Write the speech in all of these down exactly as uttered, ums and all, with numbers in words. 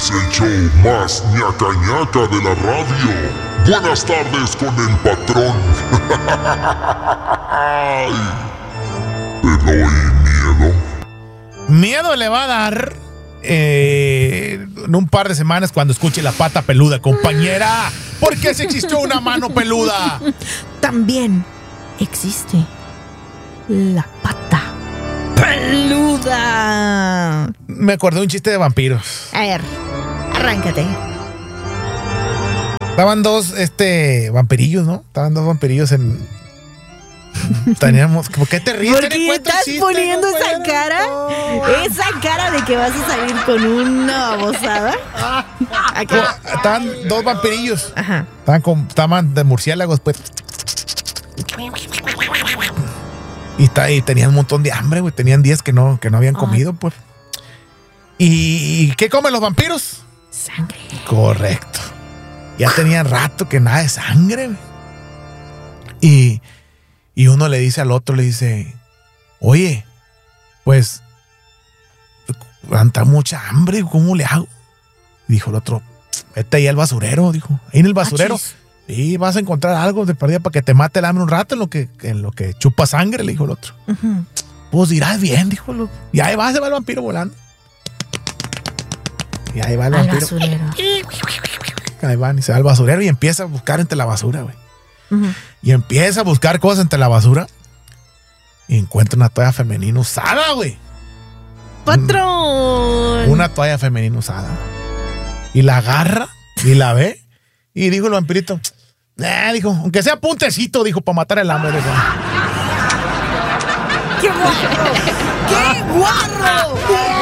es el show más ñaca ñaca de la radio. Buenas tardes con el patrón. ¿Te doy miedo? Miedo le va a dar eh, en un par de semanas cuando escuche La Pata Peluda, compañera. ¿Por qué si existió una mano peluda? También existe la pata peluda. Me acordé de un chiste de vampiros. A ver, arráncate. Estaban dos este, vampirillos, ¿no? Estaban dos vampirillos en... Teníamos... ¿Por qué te ríes? ¿Por qué estás chiste, poniendo no esa cara? No. Esa cara de que vas a salir con una babosada. Bueno, estaban dos vampirillos. Ajá. Estaban, con, estaban de murciélagos, pues. Y, está, y tenían un montón de hambre, güey. Tenían días que no, que no habían comido, oh. pues. ¿Y, ¿Y qué comen los vampiros? Sangre. Correcto. Ya tenían rato que nada de sangre, güey. Y... Y uno le dice al otro, le dice, oye, pues, anda mucha hambre, ¿cómo le hago? Y dijo el otro, vete ahí al basurero, dijo. Ahí en el basurero, sí, vas a encontrar algo de perdida para que te mate el hambre un rato en lo que, en lo que chupa sangre, le dijo el otro. Uh-huh. Pues dirás bien, dijo el otro. Y ahí va, se va el vampiro volando. Y ahí va el al vampiro. Basurero. Ahí van y se va al basurero y empieza a buscar entre la basura, güey. Uh-huh. Y empieza a buscar cosas entre la basura y encuentra una toalla femenina usada, güey. ¡Patrón! Una toalla femenina usada. Y la agarra y la ve. Y dijo el vampirito, eh, dijo, aunque sea puntecito, dijo, para matar el hambre. Dijo. ¡Qué guarro! ¡Qué guarro!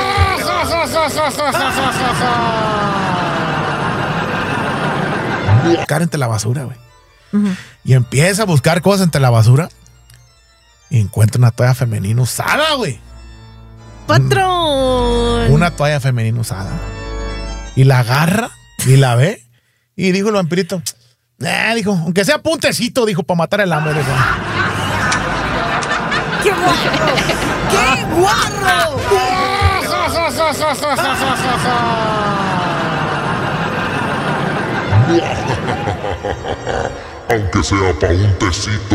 Buscar entre la basura, güey. Uh-huh. Y empieza a buscar cosas entre la basura y encuentra una toalla femenina usada, güey. ¡Patrón! Una toalla femenina usada. Y la agarra y la ve. Y dijo el vampirito, eh, dijo, aunque sea puntecito, dijo, para matar el hambre. Dijo. ¡Qué guarro! ¡Qué guarro! Aunque sea pa' un tecito.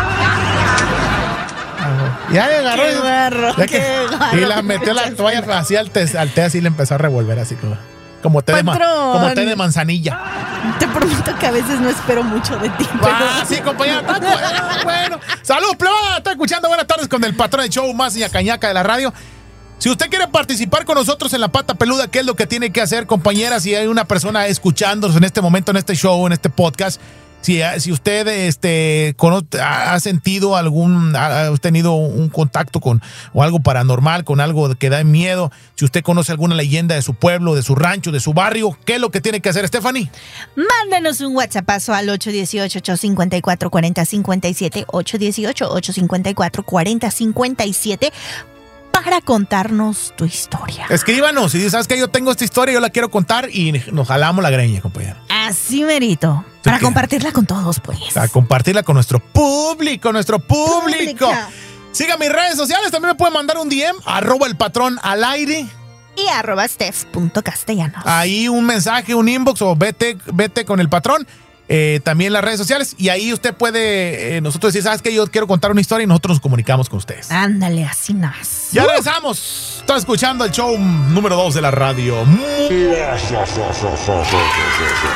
Ya le agarró. Qué barro, ya qué que, barro, y la metió la toalla así al té, al té así le empezó a revolver así como, como, té de, como té de manzanilla. Te prometo que a veces no espero mucho de ti. Ah, sí, compañera. Bueno, salud, plebada. Está escuchando Buenas Tardes con el patrón del show más ñaca ñaca de la radio. Si usted quiere participar con nosotros en La Pata Peluda, ¿qué es lo que tiene que hacer, compañera? Si hay una persona escuchándonos en este momento, en este show, en este podcast, si, si usted este, con, ha sentido algún, ha tenido un contacto con o algo paranormal, con algo que da miedo, si usted conoce alguna leyenda de su pueblo, de su rancho, de su barrio, ¿qué es lo que tiene que hacer, Stephanie? Mándanos un WhatsAppazo al ocho uno ocho, ocho cinco cuatro, cuatro cero cinco siete, ocho uno ocho, ocho cinco cuatro, cuatro cero cinco siete, para contarnos tu historia. Escríbanos y dice, ¿sabes qué? Yo tengo esta historia, yo la quiero contar y nos jalamos la greña, compañero. Así merito. Para ¿Qué? compartirla con todos, pues. Para compartirla con nuestro público, nuestro público. Pública. Siga mis redes sociales, también me pueden mandar un D M, arroba el patrón al aire. Y arroba steph.castellanos. Ahí un mensaje, un inbox o vete, vete con el patrón. Eh, también las redes sociales y ahí usted puede, eh, nosotros decir, ¿sabes qué? Yo quiero contar una historia y nosotros nos comunicamos con ustedes. Ándale, así nada más. Ya uh. regresamos. Está escuchando el show número dos de la radio.